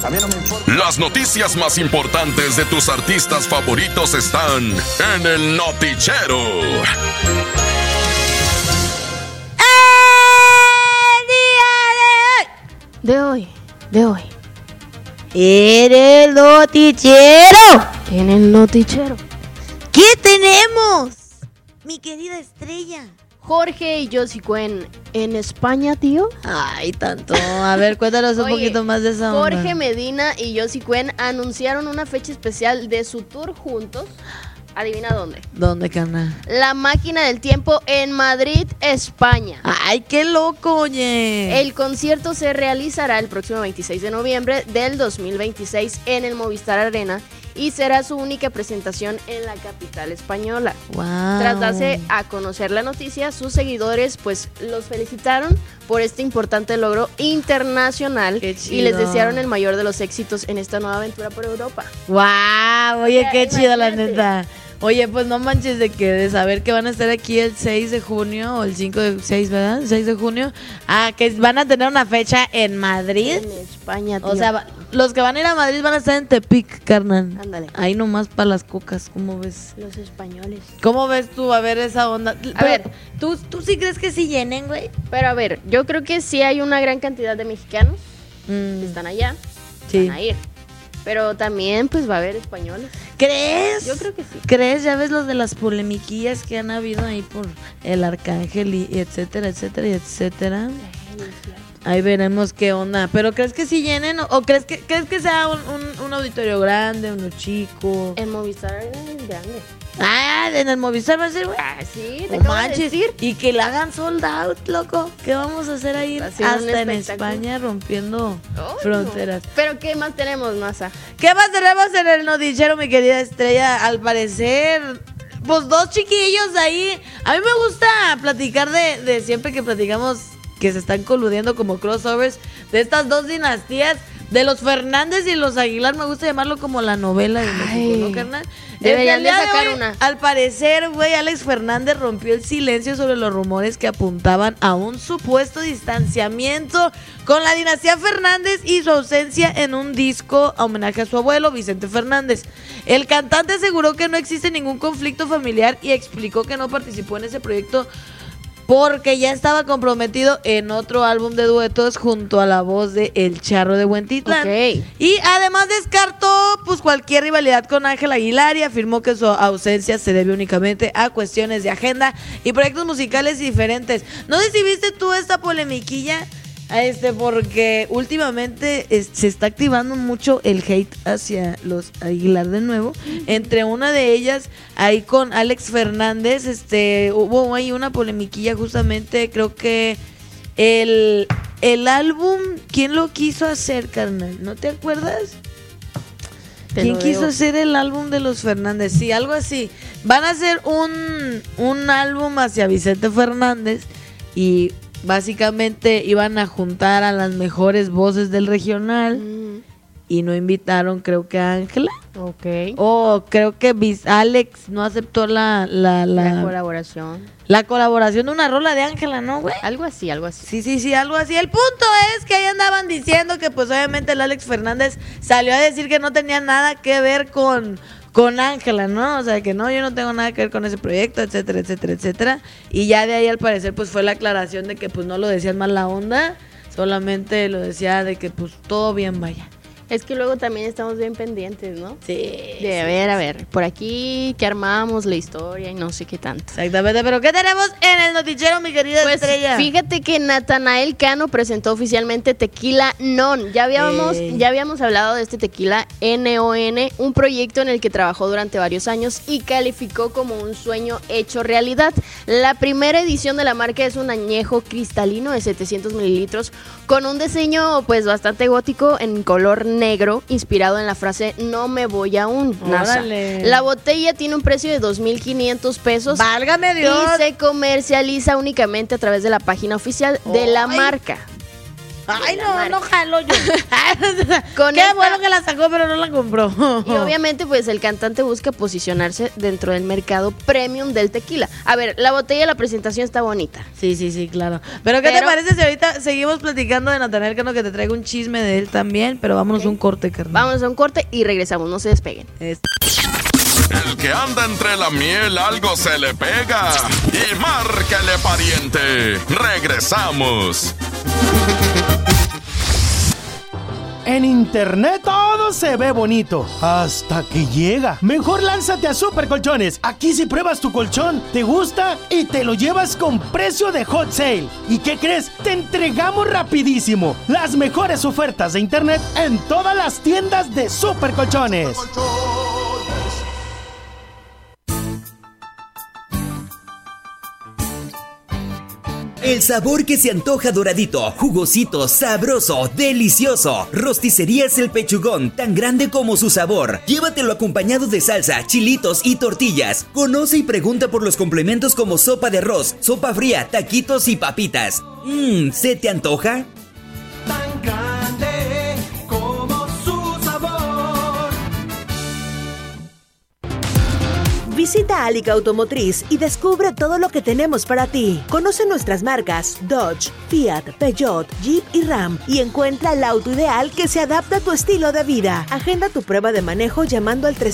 A mí no me importa. Las noticias más importantes de tus artistas favoritos están en el Notichero. De hoy. En el Notichero. En el Notichero. ¿Qué tenemos, mi querida estrella? Jorge y Josie Cuen en España, tío. Ay, tanto. A ver, cuéntanos un poquito más de esa onda. Jorge Medina y Josie Cuen anunciaron una fecha especial de su tour juntos. Adivina dónde. ¿Dónde, carnal? La Máquina del Tiempo en Madrid, España. Ay, qué loco, oye. El concierto se realizará el próximo 26 de noviembre del 2026 en el Movistar Arena y será su única presentación en la capital española. Wow. Tras darse a conocer la noticia, sus seguidores pues los felicitaron por este importante logro internacional y les desearon el mayor de los éxitos en esta nueva aventura por Europa. Wow, oye, Ya, qué chido, la imagínate. neta. Oye, pues no manches de saber que van a estar aquí el 6 de junio o el 6, ¿verdad? 6 de junio. Ah, que van a tener una fecha en Madrid. En España, tío. O sea, los que van a ir a Madrid van a estar en Tepic, carnal. Ándale. Ahí nomás para las cocas, ¿cómo ves? Los españoles. ¿Cómo ves tú? A ver esa onda. A ver. ¿tú sí crees que sí llenen, güey? Pero a ver, yo creo que sí hay una gran cantidad de mexicanos que están allá, Sí. van a ir. Pero también pues va a haber españoles. ¿Crees? Yo creo que sí. ¿Crees? Ya ves los de las polemiquillas que han habido ahí por el Arcángel y etcétera, etcétera, y etcétera. Ahí veremos qué onda. ¿Pero crees que sí llenen o crees que sea un auditorio grande, uno chico? El Movistar es grande. Ah, en el Movistar va a ser, güey. Sí, No manches. Y que la hagan sold out, loco. ¿Qué vamos a hacer ahí? Va a ser un Hasta en espectáculo. España rompiendo Oh, fronteras. no. Pero ¿qué más tenemos, Masa? ¿Qué más tenemos en el Notichero, mi querida estrella? Al parecer, pues dos chiquillos ahí. A mí me gusta platicar de siempre que platicamos que se están coludiendo como crossovers de estas dos dinastías, de los Fernández y los Aguilar. Me gusta llamarlo como la novela de México, ¿no, carnal? Deberían El de día sacar hoy, una. Al parecer, güey, Alex Fernández rompió el silencio sobre los rumores que apuntaban a un supuesto distanciamiento con la dinastía Fernández y su ausencia en un disco a homenaje a su abuelo, Vicente Fernández. El cantante aseguró que no existe ningún conflicto familiar y explicó que no participó en ese proyecto porque ya estaba comprometido en otro álbum de duetos junto a la voz de El Charro de Huentitlán. Ok. Y además descartó pues cualquier rivalidad con Ángel Aguilar y afirmó que su ausencia se debe únicamente a cuestiones de agenda y proyectos musicales diferentes. No sé si viste tú esta polemiquilla, porque últimamente se está activando mucho el hate hacia los Aguilar de nuevo. Entre una de ellas, ahí con Alex Fernández, hubo ahí una polemiquilla justamente, creo que el álbum, ¿quién lo quiso hacer, carnal? ¿No te acuerdas? ¿Quién quiso hacer el álbum de los Fernández? Sí, algo así. Van a hacer un álbum hacia Vicente Fernández y básicamente iban a juntar a las mejores voces del regional y no invitaron, creo que a Ángela. Ok. O creo que Alex no aceptó la colaboración. La colaboración de una rola de Ángela, ¿no, güey? Algo así. Sí, algo así. El punto es que ahí andaban diciendo que pues obviamente el Alex Fernández salió a decir que no tenía nada que ver con Ángela, ¿no? O sea, que no, yo no tengo nada que ver con ese proyecto, etcétera, etcétera, etcétera. Y ya de ahí al parecer pues fue la aclaración de que pues no lo decían mal la onda, solamente lo decía de que pues todo bien vaya. Es que luego también estamos bien pendientes, ¿no? Sí. De a ver, por aquí que armamos la historia y no sé qué tanto. Exactamente, pero ¿qué tenemos en el Notichero, mi querida estrella? Fíjate que Natanael Cano presentó oficialmente Tequila Non. Ya habíamos hablado de este tequila NON, un proyecto en el que trabajó durante varios años y calificó como un sueño hecho realidad. La primera edición de la marca es un añejo cristalino de 700 mililitros con un diseño pues bastante gótico en color negro, inspirado en la frase "no me voy aún". Órale. La botella tiene un precio de 2,500 pesos. ¡Válgame Dios! Y se comercializa únicamente a través de la página oficial de la marca. Ay, no jalo yo. Con Qué esta- bueno que la sacó, pero no la compró. Y obviamente, pues el cantante busca posicionarse dentro del mercado premium del tequila. A ver, la botella de la presentación está bonita. Sí, claro. Pero ¿qué te parece si ahorita seguimos platicando de Natanael Cano, que te traigo un chisme de él también? Pero vámonos a un corte, carnal. Vámonos a un corte y regresamos, no se despeguen. El que anda entre la miel algo se le pega. Y márquele, pariente. Regresamos. En internet todo se ve bonito, hasta que llega. Mejor lánzate a Super Colchones. Aquí si pruebas tu colchón, te gusta y te lo llevas con precio de hot sale. ¿Y qué crees? Te entregamos rapidísimo las mejores ofertas de internet en todas las tiendas de Super Colchones. El sabor que se antoja doradito, jugosito, sabroso, delicioso. Rosticerías El Pechugón, tan grande como su sabor. Llévatelo acompañado de salsa, chilitos y tortillas. Conoce y pregunta por los complementos como sopa de arroz, sopa fría, taquitos y papitas. ¿Se te antoja? Tan grande como su sabor. Visita Alica Automotriz y descubre todo lo que tenemos para ti. Conoce nuestras marcas Dodge, Fiat, Peugeot, Jeep y Ram y encuentra el auto ideal que se adapta a tu estilo de vida. Agenda tu prueba de manejo llamando al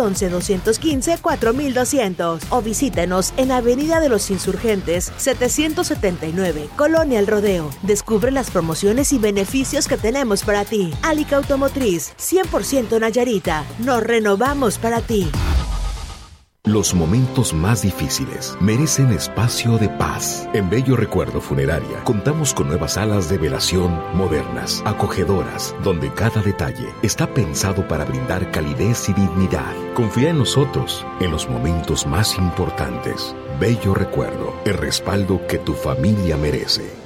311-215-4200 o visítenos en Avenida de los Insurgentes 779, Colonia El Rodeo. Descubre las promociones y beneficios que tenemos para ti. Alica Automotriz, 100% Nayarita. Nos renovamos para ti. Los momentos más difíciles merecen espacio de paz. En Bello Recuerdo Funeraria contamos con nuevas salas de velación modernas, acogedoras, donde cada detalle está pensado para brindar calidez y dignidad. Confía en nosotros en los momentos más importantes. Bello Recuerdo, el respaldo que tu familia merece.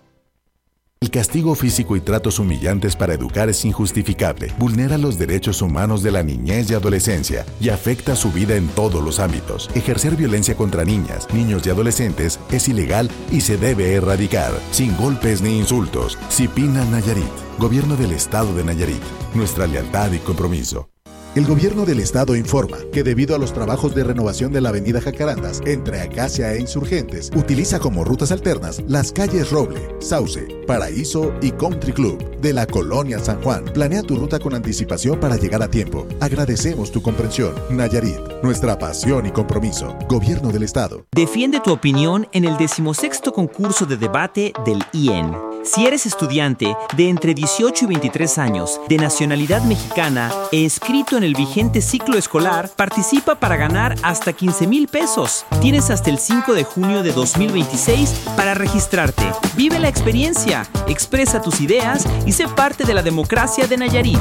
El castigo físico y tratos humillantes para educar es injustificable, vulnera los derechos humanos de la niñez y adolescencia y afecta su vida en todos los ámbitos. Ejercer violencia contra niñas, niños y adolescentes es ilegal y se debe erradicar, sin golpes ni insultos. CIPINA Nayarit, Gobierno del Estado de Nayarit, nuestra lealtad y compromiso. El gobierno del estado informa que debido a los trabajos de renovación de la avenida Jacarandas entre Acacia e Insurgentes, utiliza como rutas alternas las calles Roble, Sauce, Paraíso y Country Club de la colonia San Juan. Planea tu ruta con anticipación para llegar a tiempo. Agradecemos tu comprensión. Nayarit, nuestra pasión y compromiso. Gobierno del estado. Defiende tu opinión en el 16º concurso de debate del IEN. Si eres estudiante de entre 18 y 23 años, de nacionalidad mexicana e inscrito en el vigente ciclo escolar, participa para ganar hasta 15,000 pesos. Tienes hasta el 5 de junio de 2026 para registrarte. Vive la experiencia, expresa tus ideas y sé parte de la democracia de Nayarit.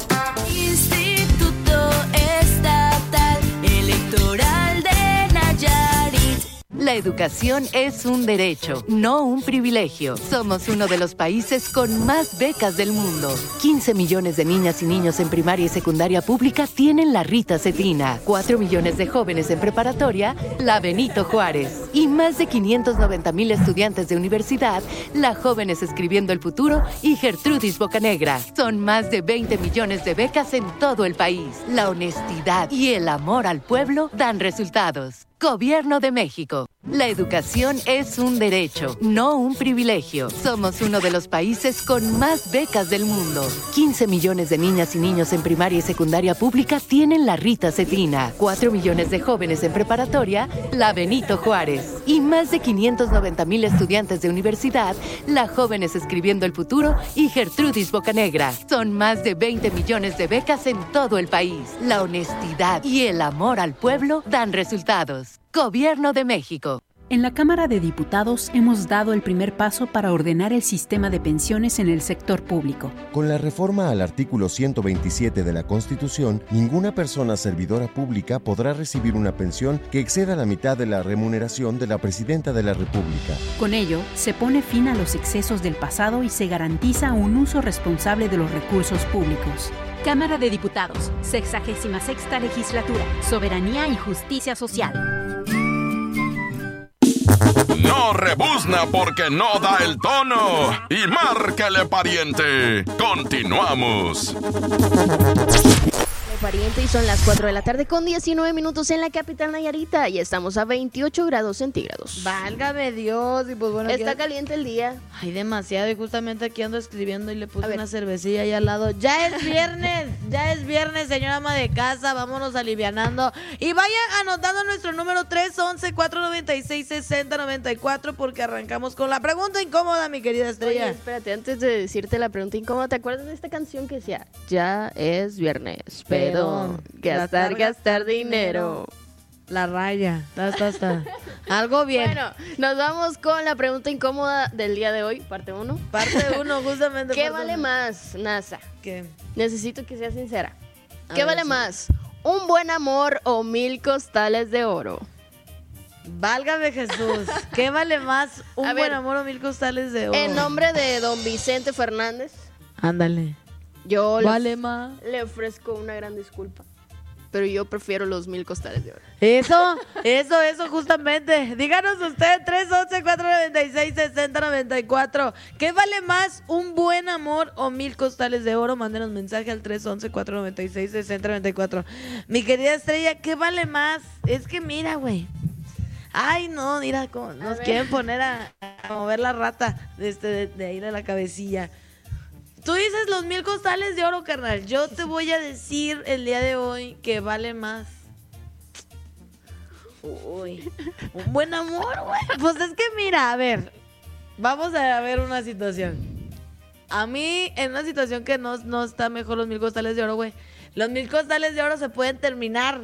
Instituto Estatal Electoral de Nayarit. La educación es un derecho, no un privilegio. Somos uno de los países con más becas del mundo. 15 millones de niñas y niños en primaria y secundaria pública tienen la Rita Cetina. 4 millones de jóvenes en preparatoria, la Benito Juárez. Y más de 590,000 estudiantes de universidad, la Jóvenes Escribiendo el Futuro y Gertrudis Bocanegra. Son más de 20 millones de becas en todo el país. La honestidad y el amor al pueblo dan resultados. Gobierno de México. La educación es un derecho, no un privilegio. Somos uno de los países con más becas del mundo. 15 millones de niñas y niños en primaria y secundaria pública tienen la Rita Cetina. 4 millones de jóvenes en preparatoria, la Benito Juárez. Y más de 590,000 estudiantes de universidad, la Jóvenes Escribiendo el Futuro y Gertrudis Bocanegra. Son más de 20 millones de becas en todo el país. La honestidad y el amor al pueblo dan resultados. Gobierno de México. En la Cámara de Diputados hemos dado el primer paso para ordenar el sistema de pensiones en el sector público. Con la reforma al artículo 127 de la Constitución, ninguna persona servidora pública podrá recibir una pensión que exceda la mitad de la remuneración de la Presidenta de la República. Con ello, se pone fin a los excesos del pasado y se garantiza un uso responsable de los recursos públicos. Cámara de Diputados, 66ª Legislatura, Soberanía y Justicia Social. No rebuzna porque no da el tono. Y márquele, pariente. Continuamos. Pariente, y son las 4 de la tarde con 19 minutos en la capital Nayarita y estamos a 28 grados centígrados. Válgame Dios, y pues bueno. Está caliente el día. Ay, demasiado, y justamente aquí ando escribiendo y le puse una cervecilla ahí al lado. Ya es viernes, señora ama de casa, vámonos alivianando. Y vaya anotando nuestro número 311-496-6094 porque arrancamos con la pregunta incómoda, mi querida Estrella. Oye, espérate, antes de decirte la pregunta incómoda, ¿te acuerdas de esta canción que decía, ya es viernes, pero gastar dinero? La raya, está. Algo bien. Bueno, nos vamos con la pregunta incómoda del día de hoy, parte 1. Parte 1, justamente. ¿Qué vale más, NASA? ¿Qué? Necesito que seas sincera. ¿Qué vale más? ¿Un buen amor o 1000 costales de oro? Válgame Jesús. ¿Qué vale más? ¿Un buen amor o 1000 costales de oro? En nombre de don Vicente Fernández. Ándale. Yo más. Le ofrezco una gran disculpa, pero yo prefiero los 1000 costales de oro. Eso, justamente. Díganos usted, 311-496-6094. ¿Qué vale más, un buen amor o 1000 costales de oro? Mándenos mensaje al 311-496-6094. Mi querida Estrella, ¿qué vale más? Es que mira, güey. Ay, no, mira, nos quieren poner a mover la rata de ahí de la cabecilla. Tú dices los 1000 costales de oro, carnal. Yo te voy a decir el día de hoy que vale más. Uy, un buen amor, güey. Pues es que mira, a ver, vamos a ver una situación. A mí, en una situación que no está mejor los 1000 costales de oro, güey. Los 1000 costales de oro se pueden terminar.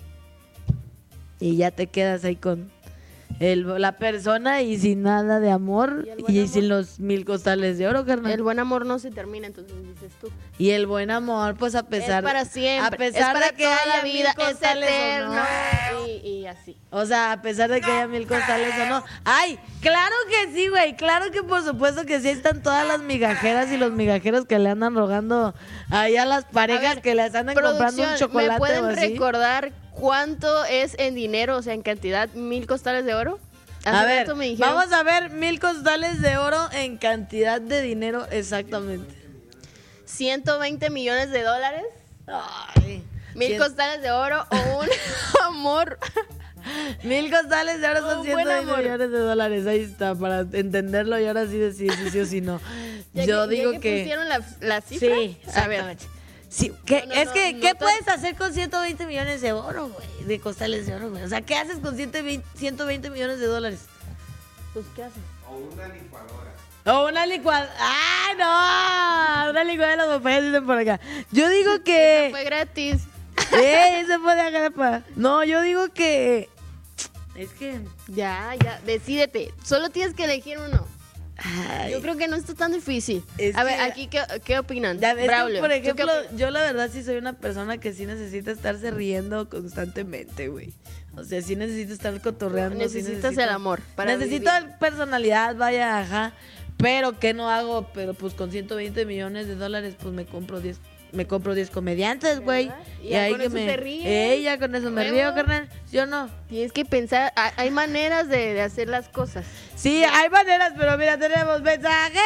Y ya te quedas ahí con la persona y sin nada de amor y sin los 1000 costales de oro, carnal. El buen amor no se termina, entonces dices tú. Y el buen amor, pues a pesar... Es para siempre, a pesar es para de que toda haya la vida, 1000 es costales eterno. o no. Y así. O sea, a pesar de que haya 1000 costales o no. ¡Ay! ¡Claro que sí, güey! Claro que por supuesto que sí están todas las migajeras y los migajeros que le andan rogando ahí a las parejas que les andan comprando un chocolate. ¿Me pueden o así? recordar cuánto es en dinero, o sea, en cantidad, 1000 costales de oro? A ver, vamos a ver 1000 costales de oro en cantidad de dinero exactamente. 120 millones de dólares. Ay, 1000 costales de oro o un amor. 1000 costales de oro son 120 millones de dólares. Ahí está, para entenderlo y ahora sí decir sí o sí no. Yo digo que pusieron la cifra. Sí, exactamente. Sí, ¿qué puedes hacer con 120 millones de oro, güey? De costales de oro, güey. O sea, ¿qué haces con 120 millones de dólares? Pues, ¿qué haces? O una licuadora. O una licuadora. ¡Ah, no! Una licuadora de los papayas dicen por acá. Yo digo que... Eso fue gratis. Se fue de agrapa. No, yo digo que... Es que... Ya, decídete. Solo tienes que elegir uno. Ay. Yo creo que no está tan difícil. A ver, aquí, ¿qué opinan? Braulio, por ejemplo, yo la verdad sí soy una persona que sí necesita estarse riendo constantemente, güey. O sea, sí necesito estar cotorreando. Necesitas el amor. Necesito personalidad, vaya, ajá. Pero, ¿qué no hago? Pero, pues, con 120 millones de dólares, pues, me compro 10 comediantes, güey. Y ahí con eso te ríes. Ya con eso me río, carnal. ¿Sí o no? Tienes que pensar, hay maneras de hacer las cosas. Sí, hay maneras, pero mira, tenemos mensaje.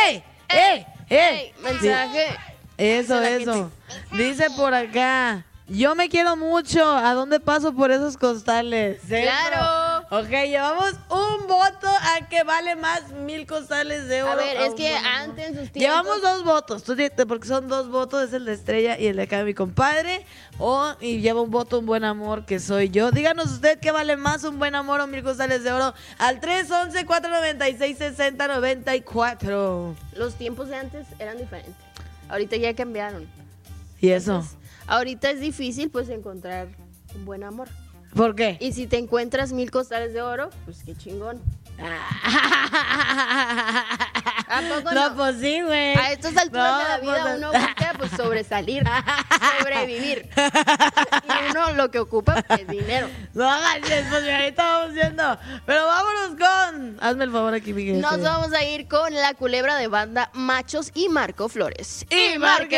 Mensaje. Eso. Dice por acá. Yo me quiero mucho. ¿A dónde paso por esos costales? ¡Claro! Ok, llevamos un voto a que vale más 1000 costales de oro. A ver, es que antes en sus tiempos... Llevamos 2 votos, porque son 2 votos, es el de Estrella y el de acá de mi compadre. Y lleva un voto, un buen amor, que soy yo. Díganos usted qué vale más, un buen amor o 1000 costales de oro al 311-496-6094. Los tiempos de antes eran diferentes. Ahorita ya cambiaron. ¿Y eso? Entonces, ahorita es difícil, pues, encontrar un buen amor. ¿Por qué? Y si te encuentras 1000 costales de oro, pues qué chingón. ¿A poco no? No, pues sí, güey. A estas alturas de la vida uno busca, pues, sobresalir, sobrevivir. Y uno lo que ocupa es dinero. No hagas eso, pues ahorita vamos viendo. Pero vámonos con... Hazme el favor aquí, Miguel. Nos vamos a ir con la culebra de banda Machos y Marco Flores. Y Marque.